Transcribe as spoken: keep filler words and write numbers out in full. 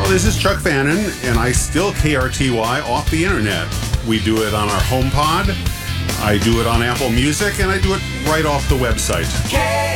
this is Chuck Fannin, and I still K R T Y off the internet. We do it on our HomePod, I do it on Apple Music, and I do it right off the website. K